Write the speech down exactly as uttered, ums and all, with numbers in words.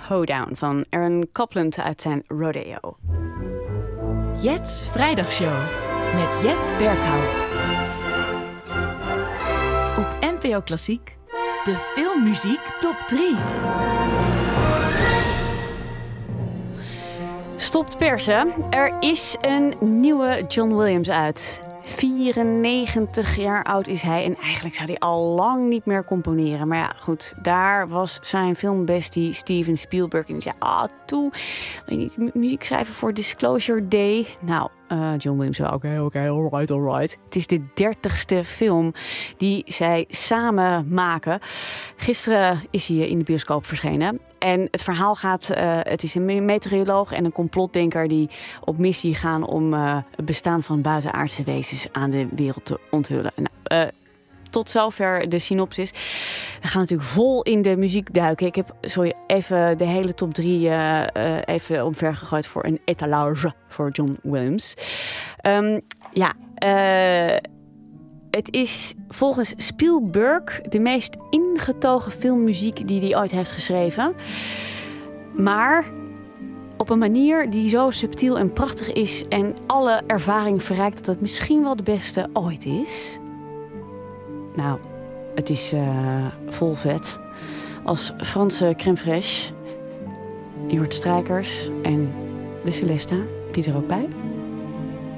Hoedown van Aaron Copland uit zijn Rodeo. Jet's Vrijdagshow met Jet Berghout. Op N P O Klassiek, de filmmuziek top drie. Stopt persen. Er is een nieuwe John Williams uit. vierennegentig jaar oud is hij en eigenlijk zou hij al lang niet meer componeren. Maar ja, goed, daar was zijn filmbestie Steven Spielberg en die zei, ah, toe, wil je niet mu- muziek schrijven voor Disclosure Day? Nou, uh, John Williams zei, oké, okay, oké, okay, alright, alright. Het is de dertigste film die zij samen maken. Gisteren is hij in de bioscoop verschenen. En het verhaal gaat, uh, het is een meteoroloog en een complotdenker die op missie gaan om uh, het bestaan van buitenaardse wezens aan de wereld te onthullen. Nou, uh, tot zover de synopsis. We gaan natuurlijk vol in de muziek duiken. Ik heb sorry, even de hele top drie uh, uh, even omver gegooid voor een etalage voor John Williams. Um, ja, uh, het is volgens Spielberg de meest ingetogen filmmuziek die hij ooit heeft geschreven. Maar op een manier die zo subtiel en prachtig is en alle ervaring verrijkt dat het misschien wel de beste ooit is. Nou, het is uh, vol vet. Als Franse crème fraîche. Je hoort strijkers en de Celesta, die er ook bij.